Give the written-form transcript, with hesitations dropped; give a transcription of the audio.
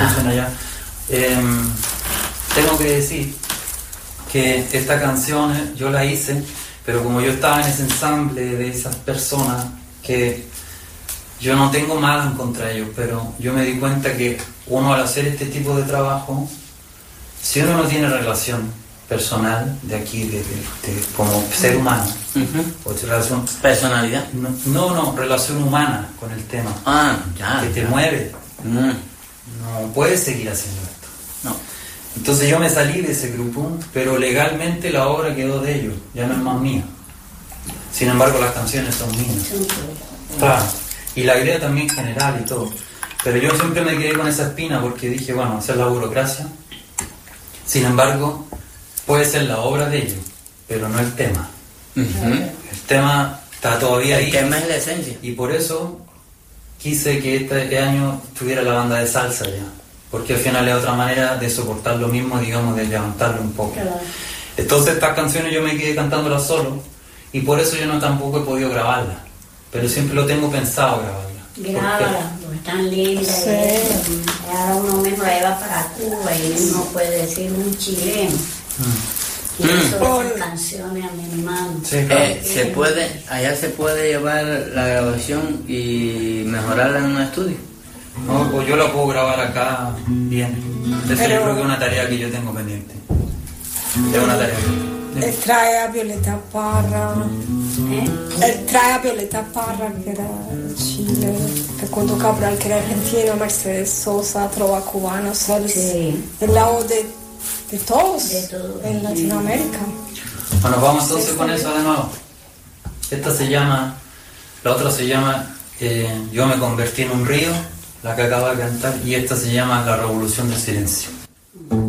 escuchen allá. Tengo que decir que esta canción yo la hice, pero como yo estaba en ese ensamble de esas personas, que yo no tengo mal contra ellos, pero yo me di cuenta que uno al hacer este tipo de trabajo, si uno no tiene relación personal de aquí, como ser humano, o relación, personalidad, no, relación humana con el tema, que te mueve, no puedes seguir haciendo esto. No. Entonces yo me salí de ese grupo, pero legalmente la obra quedó de ellos, ya no es más mía. Sin embargo, las canciones son mías. Claro. Y la idea también general y todo. Pero yo siempre me quedé con esa espina porque dije, bueno, esa es la burocracia. Sin embargo, puede ser la obra de ellos, pero no el tema. El tema está todavía ahí. El tema es la esencia. Y por eso quise que este año tuviera la banda de salsa ya. Porque al final es otra manera de soportar lo mismo, digamos, de levantarlo un poco. Claro. Entonces estas canciones yo me quedé cantándolas solo y por eso yo no tampoco he podido grabarlas. Pero siempre lo tengo pensado grabarlas. Grábala, porque están lindas. Sí. Ahora uno mismo la lleva para Cuba y uno puede decir un chileno. Y eso son canciones a mi hermano. Sí, claro. Allá se puede llevar la grabación y mejorarla en un estudio. No, pues yo la puedo grabar acá bien. Eso yo creo que es una tarea que yo tengo pendiente. Es una tarea. Trae a Violeta Parra. Trae a Violeta Parra, che era in Cile, Facundo Cabral, che era argentino, Mercedes Sosa, Trova Cubano, del lado de todos en Latinoamérica. Bueno, vamos entonces con eso de nuevo. La otra se llama Yo me convertí en un río, la que acabo de cantar, y esta se llama La Revolución del Silencio.